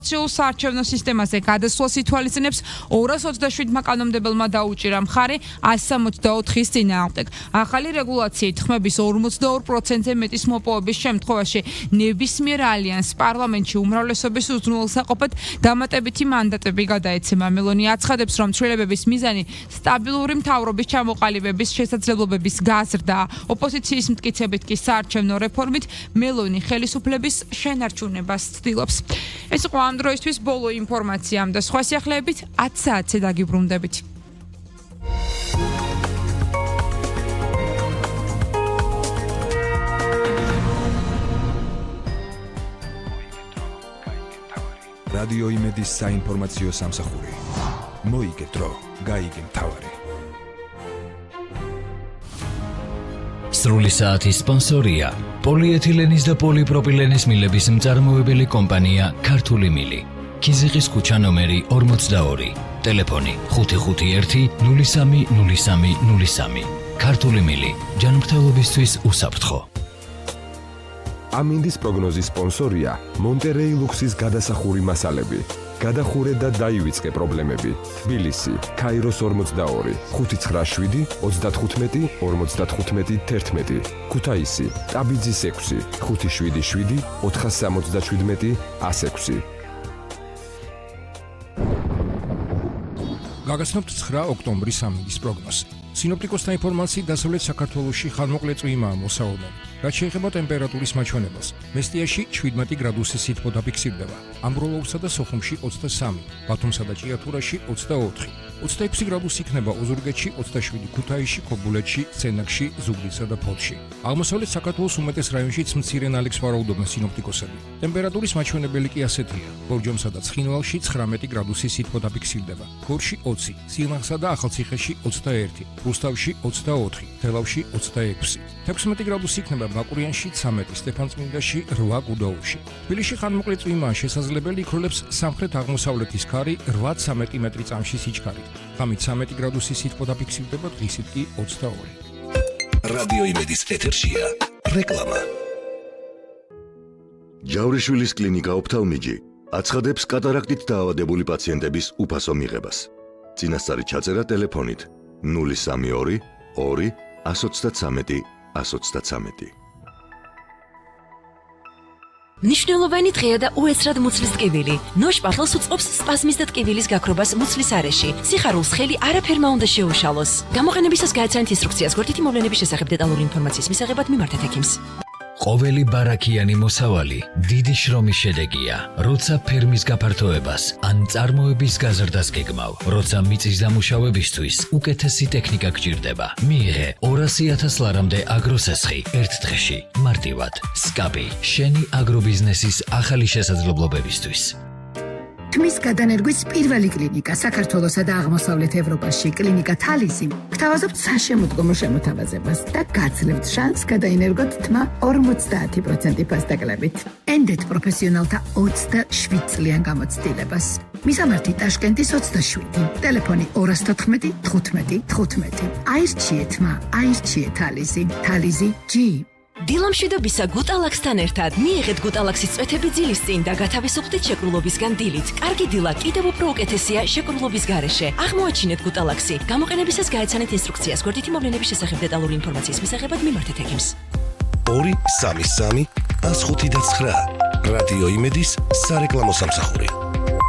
საარჩევნო სისტემაზე გადასვლას ითვალისწინებს 227-მა კანონმდებელმა დაუჭირა მხარე 164-ის წინააღმდეგ. ახალი რეგულაციით ხმების 42%-ზე მეტის მოპოვების შემთხვევაში ნებისმიერ ალიანსს პარლამენტში უმრავლესობის უზრუნველსაყოფად დამატებითი მანდატები გადაეცემა. მელონი აცხადებს, რომ ცვლილებების მიზანი სტაბილური მთავრობის ჩამოყალიბების შესაძლებლობების გაზრდაა. ოპოზიციის მტკიცებით კი საარჩევნო რეფორმით მელონი ხელისუფლების შენარჩუნებას ცდილობს. ეს იყო ამ დროისთვის ბოლო ინფორმაცია და სხვა სიახლეებით 10 საათზე დაგიბრუნდებით. რადიო იმედის საინფორმაციო სამსახური. მოიგე დრო, გაიგე მთავარი. სრული საათის სპონსორია პოლიეთილენის და პოლიპროპილენის მილების მწარმოებელი კომპანია ქართული მილი. ქიზიყის ქუჩა ნომერი 42. ტელეფონი 551 03 03 03. ქართული მილი. ჯანმრთელობისთვის უსაფრთხო. ამინდის პროგნოზის სპონსორია მონტერეი ლუქსის გადასახური მასალები. გადახურე და დაივიწყე პრობლემები. თბილისი, ქაიროს 42, 597, 35, 55, 11. ქუთაისი, ტაბიძის 6, 577, 477, 106. გაგაცნობთ 9 ოქტომბრის ამინდის პროგნოზი. სინოპტიკოსთა ინფორმაციით დასავლეთ საქართველოში ხანმოკლე წვიმაა მოსავალმელი. რაც შეეხება ტემპერატურის მაჩვენებელს, მესტიაში 17 გრადუსის სითბო დაფიქსირდება, ამბროლოვრსა და სოხუმში 23, ბათუმსა და ჭიათურაში 24, 26 გრადუსი იქნება ოზურგეთში, 27 ქუთაისში, ქობულეთში, სცენაკში, ზუგდიდსა და ფოთში. აღმოსავლეთ საქართველოს უმეტეს რაიონშიც მცირე ნალექს ვარაუდობენ სინოპტიკოსები. ტემპერატურის მაჩვენებელი კი ასეთია: ბორჯომსა და ცხინვალში 19 გრადუსის სითბო დაფიქსირდება, გორში 20, სილაღსა და ახალციხეში 21, რუსთავში 24, თელავში 26, 16 გრადუსი იქნება ბაკურიანში 13, სტეფანწმინდაში 8 გუდაუთში. თბილისში ხანმოკლე წვიმაა შესაძლებელი, იქროლებს სამხრეთ-აღმოსავლეთის ქარი 8-13 მეტრი წამში სიჩქარით. ღამით 13 გრადუსის სითბო დაფიქსირდება, დღისით კი 22. რადიო იმედის ეთერშია რეკლამა. ჯავრიშვილის კლინიკა ოფთალმიჯი აცხადებს კატარაქტით დაავადებული პაციენტების უფასო მიღებას. წინასწარი ჩაწერა ტელეფონით 032 2 133 133. მნიშვნელოვანი დღეა და უეცრად მუცლის ტკივილი. ნოშპახელს უწყობს სპაზმის და ტკივილის გაქრობას მუცლის არეში. სიხარულს ხელი არაფერმა უნდა შეუშალოს. გამოყენებისას გაეცანით ინსტრუქციას გვერდითი მოვლენების შესახებ დეტალური ინფორმაციის მისაღებად მიმართეთ ექიმს. ყოველი ბარაკიანი მოსავალი დიდი შრომის შედეგია, როცა ფერმის გაფართოებას ან წარმოების გაზრდას გეგმავ, როცა მიწის დამუშავებისთვის უკეთესი ტექნიკა გჭირდება. მიიღე 200,000 ლარამდე აგროსესხი ერთ დღეში, მარტივად. სკაბი, შენი აგრობიზნესის ახალი შესაძლებლობებისთვის. თმის გადანერგვის პირველი კლინიკა საქართველოსა და აღმოსავლეთ ევროპაში, კლინიკა თალისი, გთავაზობთ საშემოდგომო შემოთავაზებას და გაძლევთ შანსს გადაინერგოთ თმა 50% ფასდაკლებით. ენდეთ პროფესიონალთა 27 წლიან გამოცდილებას. მისამართი ტაშკენტის 27, ტელეფონი 214 15 15. აირჩიე თმა, აირჩიე თალისი, თალისი G. დილამშვიდობისა გუტალაქსთან ერთად მიიღეთ გუტალაქსის წვეთები ძილის წინ და გათავისუფლდით შეკრულობისგან დილით. კარგი დილა კიდევ უფრო უკეთესია შეკრულობის გარეშე. აღმოაჩინეთ გუტალაქსი. გამოყენებისას გაეცანით ინსტრუქციას გვერდითი მოვლენების შესახებ დეტალური ინფორმაციის მისაღებად მიმართეთ ექიმს. 2 3 3 105 და 9. რადიო იმედის სარეკლამო სამსახური.